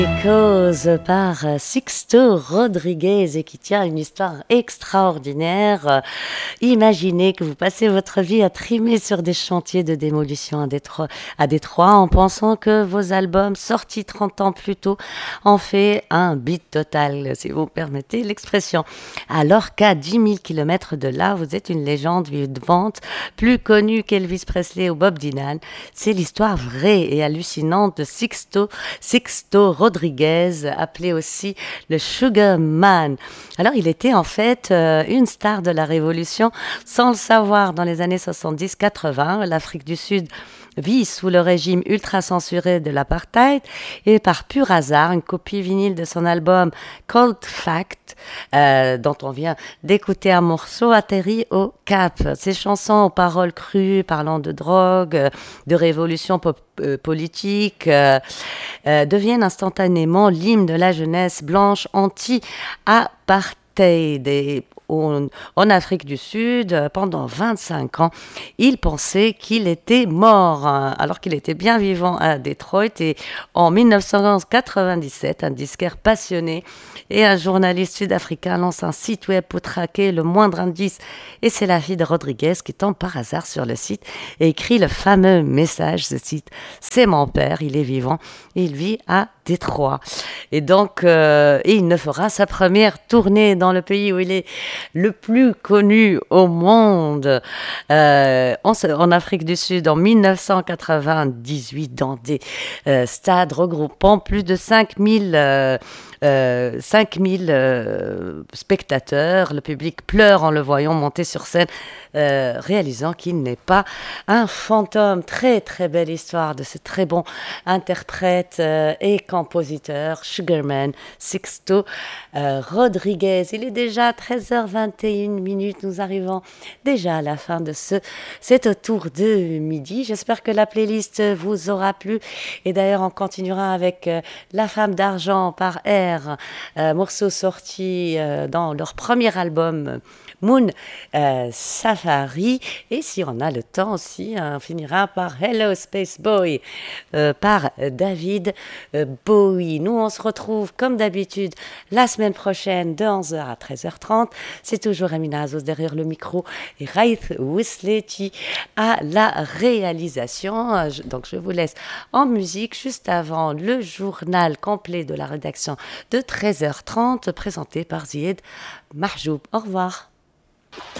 Cause par Sixto Rodriguez et qui tient une histoire extraordinaire. Imaginez que vous passez votre vie à trimer sur des chantiers de démolition à Détroit en pensant que vos albums sortis 30 ans plus tôt en fait un beat total, si vous permettez l'expression. Alors qu'à 10 000 km de là, vous êtes une légende vivante, plus connue qu'Elvis Presley ou Bob Dylan. C'est l'histoire vraie et hallucinante de Sixto Rodriguez, appelé aussi le Sugar Man. Alors, il était en fait une star de la Révolution, sans le savoir, dans les années 70-80. L'Afrique du Sud vit sous le régime ultra censuré de l'apartheid et par pur hasard, une copie vinyle de son album Cold Fact, dont on vient d'écouter un morceau, atterrit au Cap. Ses chansons aux paroles crues, parlant de drogue, de révolution politique, deviennent instantanément l'hymne de la jeunesse blanche anti-apartheid. Et en Afrique du Sud, pendant 25 ans, il pensait qu'il était mort, alors qu'il était bien vivant à Détroit. Et en 1997, un disquaire passionné et un journaliste sud-africain lance un site web pour traquer le moindre indice. Et c'est la fille de Rodriguez qui tombe par hasard sur le site et écrit le fameux message. Ce site, c'est mon père, il est vivant, il vit à Détroit. Et donc, il ne fera sa première tournée dans le pays où il est le plus connu au monde, en Afrique du Sud, en 1998, dans des stades regroupant plus de 5000 spectateurs. Le public pleure en le voyant monter sur scène, réalisant qu'il n'est pas un fantôme. Très très belle histoire de ce très bon interprète et compositeur Sugarman Sixto Rodriguez. Il est déjà 13h21. Nous arrivons déjà à la fin de cet tour de midi. J'espère que la playlist vous aura plu. Et d'ailleurs, on continuera avec La Femme d'Argent par R, morceau sorti dans leur premier album Moon Safari. Et si on a le temps aussi, on finira par Hello Space Boy par David Bowie. Nous, on se retrouve comme d'habitude la semaine prochaine de 11h à 13h30. C'est toujours Amina Azos derrière le micro et Raith Wisleti à la réalisation. Donc je vous laisse en musique juste avant le journal complet de la rédaction de 13h30 présenté par Zied Mahjoub. Au revoir.